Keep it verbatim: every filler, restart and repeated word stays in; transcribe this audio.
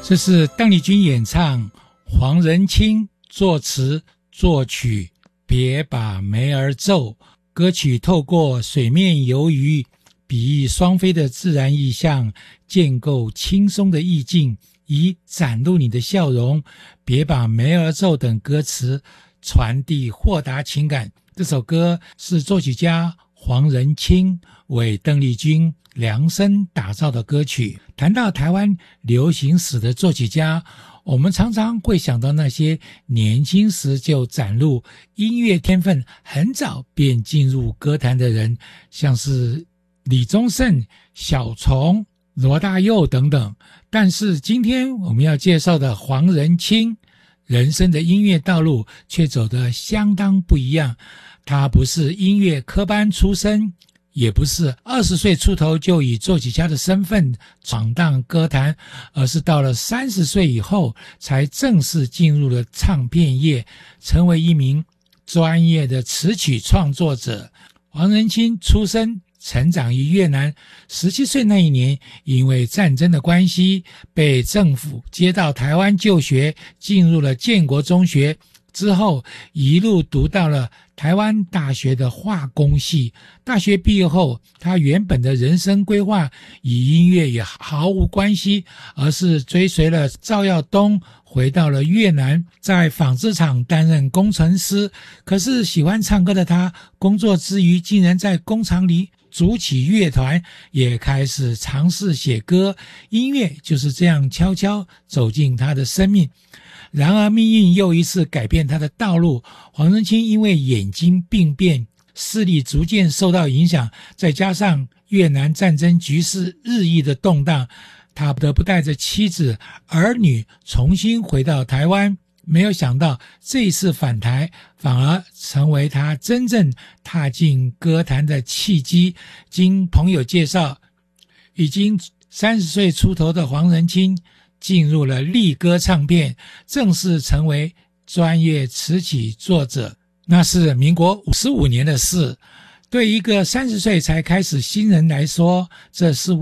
这是邓丽君演唱，黄仁清作词作曲，别把梅儿皱。歌曲透过水面游鱼，比喻双飞的自然意象，建构轻松的意境，以展露你的笑容，别把梅儿皱等歌词传递豁达情感。这首歌是作曲家黄仁清为邓丽君量身打造的歌曲。谈到台湾流行史的作曲家，我们常常会想到那些年轻时就展露音乐天分，很早便进入歌坛的人，像是李宗盛、小虫、罗大佑等等。但是今天我们要介绍的黄仁清，人生的音乐道路却走得相当不一样。他不是音乐科班出身，也不是二十岁出头就以作曲家的身份闯荡歌坛，而是到了三十岁以后才正式进入了唱片业，成为一名专业的词曲创作者。黄仁清出生成长于越南，十七岁那一年因为战争的关系被政府接到台湾就学，进入了建国中学，之后一路读到了台湾大学的化工系。大学毕业后，他原本的人生规划与音乐也毫无关系，而是追随了赵耀东回到了越南，在纺织厂担任工程师。可是喜欢唱歌的他，工作之余竟然在工厂里组起乐团，也开始尝试写歌。音乐就是这样悄悄走进他的生命。然而命运又一次改变他的道路。黄仁清因为眼睛病变，视力逐渐受到影响，再加上越南战争局势日益的动荡，他不得不带着妻子儿女重新回到台湾。没有想到这一次返台反而成为他真正踏进歌坛的契机。经朋友介绍，已经三十岁出头的黄仁清进入了力歌唱片，正式成为专业词曲作者。那是民国五十五年的事，对一个三十岁才开始新人来说，这似乎